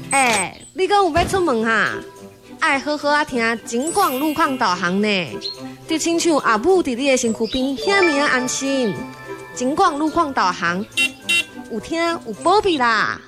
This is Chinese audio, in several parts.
你讲有要出门哈？爱好好听警广路况导航呢，就亲像阿母伫你的身躯边，遐尔安心。警广路况导航，有听有保庇啦。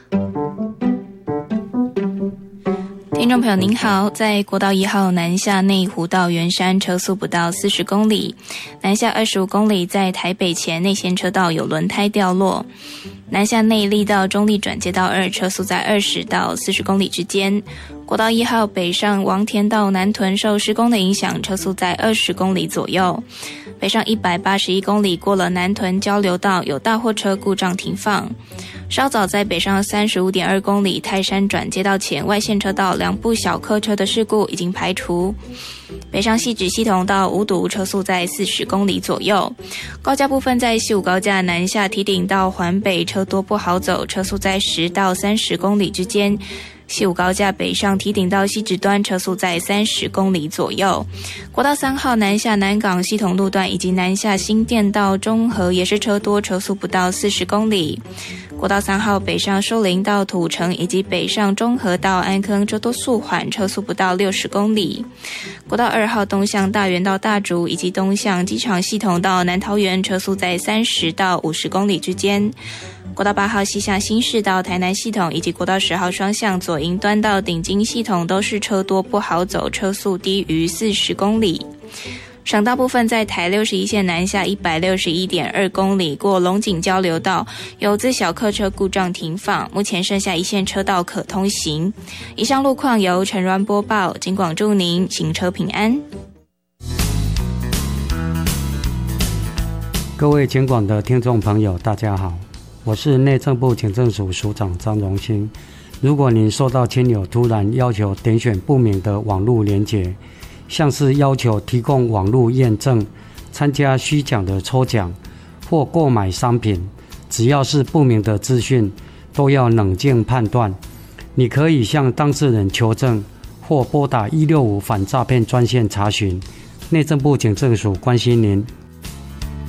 听众朋友您好，在国道1号南下内湖到圆山车速不到40公里，南下25公里在台北前内线车道有轮胎掉落，南下内壢到中壢转接道2车速在20到40公里之间。国道1号北上王田到南屯受施工的影响，车速在20公里左右。北上181公里过了南屯交流道，有大货车故障停放。稍早在北上35.2公里泰山转接道前外线车道2部小客车的事故已经排除。北上汐止系统到五堵车速在40公里左右。高架部分在西武高架南下堤顶到环北车多不好走，车速在10到30公里之间。西武高架北上堤顶到汐止端车速在30公里左右。国道3号南下南港系统路段以及南下新店到中和也是车多，车速不到40公里。国道3号北上寿林到土城以及北上中和到安坑车多速缓，车速不到60公里。国道2号东向大园到大竹以及东向机场系统到南桃园，车速在30到50公里之间。国道8号西向新市到台南系统以及国道10号双向左营端到顶金系统都是车多不好走，车速低于40公里。省道部分在台61线南下161.2公里过龙井交流道，有自小客车故障停放，目前剩下一线车道可通行。以上路况由陈鸾播报，警广祝您行车平安。 各位警广的听众朋友大家好，我是内政部警政署署长张荣兴。如果您收到亲友突然要求点选不明的网络连结，像是要求提供网络验证、参加虚假的抽奖或购买商品，只要是不明的资讯，都要冷静判断。你可以向当事人求证，或拨打165反诈骗专线查询。内政部警政署关心您。